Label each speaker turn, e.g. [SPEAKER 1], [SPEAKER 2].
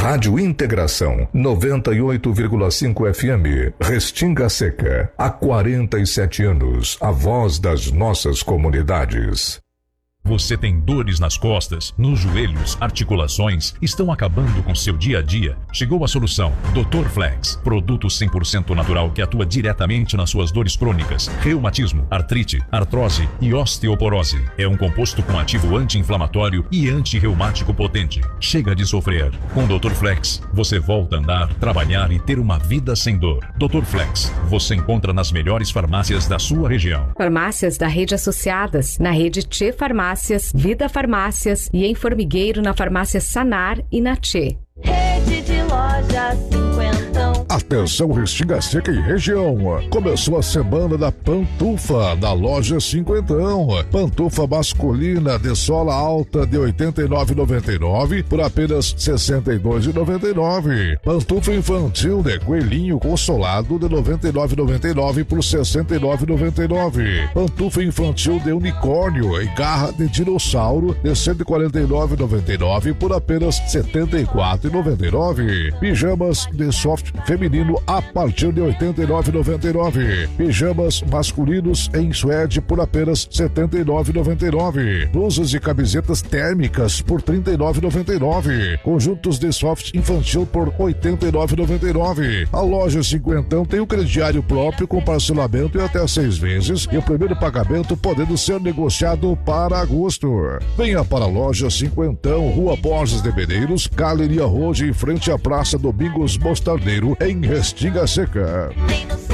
[SPEAKER 1] Rádio Integração 98,5 FM, Restinga Seca. Há 47 anos, a voz das nossas comunidades.
[SPEAKER 2] Você tem dores nas costas, nos joelhos, articulações, estão acabando com seu dia a dia? Chegou a solução. Dr. Flex, produto 100% natural que atua diretamente nas suas dores crônicas, reumatismo, artrite, artrose e osteoporose. É um composto com ativo anti-inflamatório e anti-reumático potente. Chega de sofrer. Com Dr. Flex, você volta a andar, trabalhar e ter uma vida sem dor. Dr. Flex, você encontra nas melhores farmácias da sua região.
[SPEAKER 3] Farmácias da rede associadas, na rede Tchê Farmácias, Vida Farmácias e em Formigueiro na farmácia Sanar e na Tchê.
[SPEAKER 4] Rede de lojas 50.
[SPEAKER 5] Atenção Restinga Seca e região. Começou a semana da pantufa da loja 50. Pantufa masculina de sola alta de R$ 89,99 por apenas R$ 62,99. Pantufa infantil de coelhinho consolado de R$ 99,99 por R$ 69,99. Pantufa infantil de unicórnio e garra de dinossauro de R$ 149,99 por apenas R$ 74,99. Pijamas de soft feminino a partir de R$ 89,99. Pijamas masculinos em suede por apenas R$ 79,99. Blusas e camisetas térmicas por R$ 39,99. Conjuntos de soft infantil por R$ 89,99. A loja 50 tem um crediário próprio com parcelamento em até 6 vezes e o primeiro pagamento podendo ser negociado para agosto. Venha para a loja 50, Rua Borges de Medeiros, Galeria Hoje, em frente à Praça Domingos Mostardeiro, em Restinga Seca.